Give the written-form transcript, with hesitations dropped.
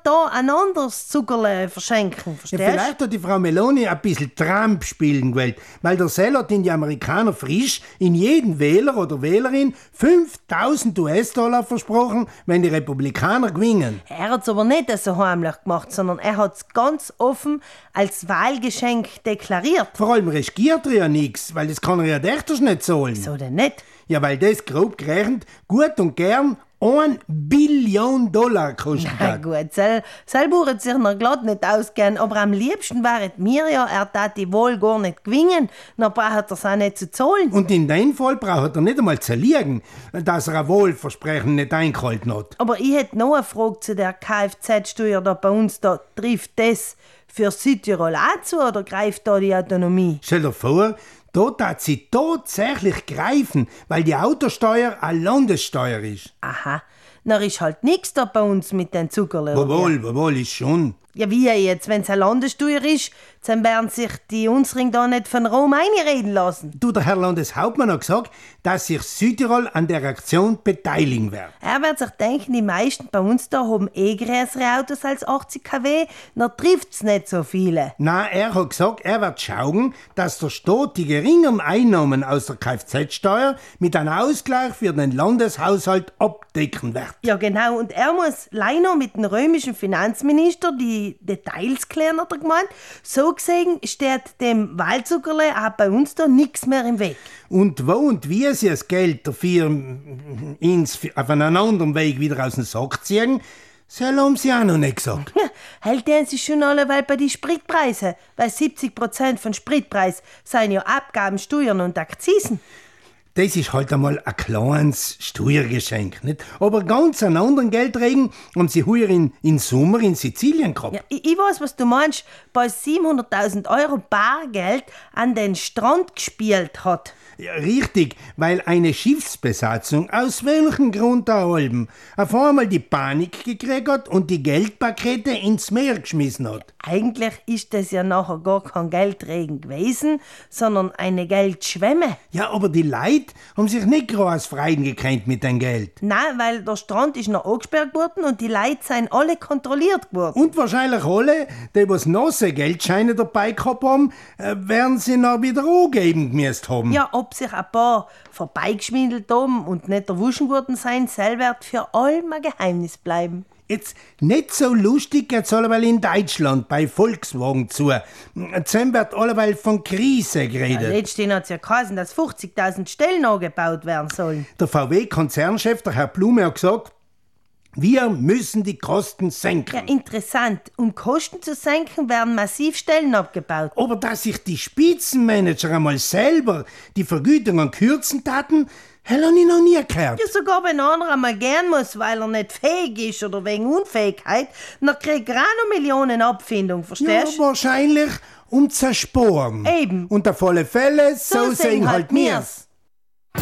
da ein anderes Zuckerle verschenken, Ja, verstehst vielleicht hat die Frau Meloni ein bisschen Trump spielen gewollt, weil der Sell hat in die Amerikaner frisch in jeden Wähler oder Wählerin 5.000 US-Dollar versprochen, wenn die Republikaner gewinnen. Er hat es aber nicht so heimlich gemacht, sondern er hat es ganz offen als Wahlgeschenk deklariert. Vor allem riskiert er ja nichts, weil das kann er ja dächters nicht zahlen. So denn nicht? Ja, weil das grob gerechnet gut und gern 1 Billion Dollar kostet Na hat. gut, selber hat sich noch glatt nicht ausgehen, aber am liebsten wäre mir ja, er tat die wohl gar nicht gewinnen, dann braucht er es auch nicht zu zahlen. Und in dem Fall braucht er nicht einmal zu liegen, dass er ein Wohlversprechen nicht eingehalten hat. Aber ich hätte noch eine Frage zu der Kfz-Steuer da bei uns. Da trifft das für Südtirol auch zu oder greift da die Autonomie? Stell dir vor, da tat sie tatsächlich greifen, weil die Autosteuer eine Landessteuer ist. Aha, na ist halt nix da bei uns mit den Zuckerle. Wohl, ist schon. Ja, wie jetzt, wenn es eine Landessteuer ist, dann werden sich die unseren da nicht von Rom einreden lassen. Du, der Herr Landeshauptmann hat gesagt, dass sich Südtirol an der Aktion beteiligen wird. Er wird sich denken, die meisten bei uns da haben größere Autos als 80 kW, dann trifft's nicht so viele. Na, er hat gesagt, er wird schauen, dass der Staat die geringen Einnahmen aus der Kfz-Steuer mit einem Ausgleich für den Landeshaushalt abdecken wird. Ja, genau, und er muss leider mit dem römischen Finanzminister die Details klären, hat er gemeint. So gesehen steht dem Wahlzuckerle auch bei uns da nichts mehr im Weg. Und wo und wie sie das Geld dafür auf einen anderen Weg wieder aus dem Sack ziehen, so haben sie auch noch nicht gesagt. Ja, hält der sich schon alleweil bei den Spritpreisen, weil 70% von Spritpreis seien ja Abgaben, Steuern und Akzisen. Das ist halt einmal ein kleines Steuergeschenk, nicht? Aber ganz einen anderen Geldregen haben sie heuer in Sommer in Sizilien gehabt. Ja, ich weiß, was du meinst, bei 700.000 Euro Bargeld an den Strand gespielt hat. Ja, richtig, weil eine Schiffsbesatzung aus welchem Grund auch allem auf einmal die Panik gekriegt hat und die Geldpakete ins Meer geschmissen hat. Eigentlich ist das ja nachher gar kein Geldregen gewesen, sondern eine Geldschwemme. Ja, aber die Leute haben sich nicht groß freien gekannt mit dem Geld. Nein, weil der Strand ist noch angesperrt worden und die Leute sind alle kontrolliert worden. Und wahrscheinlich alle, die was nasse Geldscheine dabei gehabt haben, werden sie noch wieder angeben gemusst haben. Ja, ob sich ein paar vorbeigeschwindelt haben und nicht erwischen worden sein, soll wird für allem ein Geheimnis bleiben. Jetzt nicht so lustig geht's alleweil in Deutschland bei Volkswagen zu. Jetzt wird alleweil von Krise geredet. Letztens hat es ja geheißen, dass 50.000 Stellen angebaut werden sollen. Der VW-Konzernchef, der Herr Blume, hat gesagt, wir müssen die Kosten senken. Ja, interessant. Um Kosten zu senken, werden massiv Stellen abgebaut. Aber dass sich die Spitzenmanager einmal selber die Vergütungen kürzen taten, habe ich noch nie gehört. Ja, sogar wenn einer einmal gern muss, weil er nicht fähig ist oder wegen Unfähigkeit, dann kriegt er auch noch Millionen Abfindung, verstehst du? Ja, wahrscheinlich um zu sparen. Eben. Und auf alle Fälle, so sehen halt mir's.